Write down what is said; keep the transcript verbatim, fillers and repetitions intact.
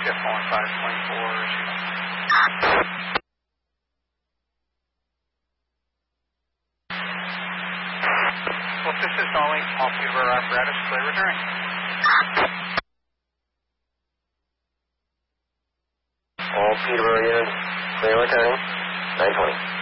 Jeff one five twenty-four. Well, this is only all Peterborough apparatus, clear returning. All Peterborough units, clear returning, nine twenty.